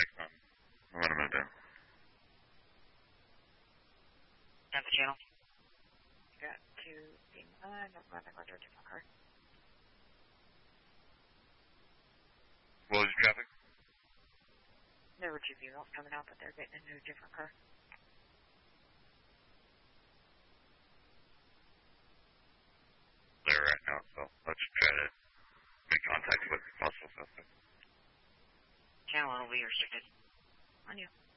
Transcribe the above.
Excellent. I'm going to move down. Down the channel. Got to be mine. I'm going to go to a different car. What was your traffic? There were two vehicles coming out, but they're getting into a different car. There right now, so let's try to make contact with the possible suspect. Channel will be restricted. On you.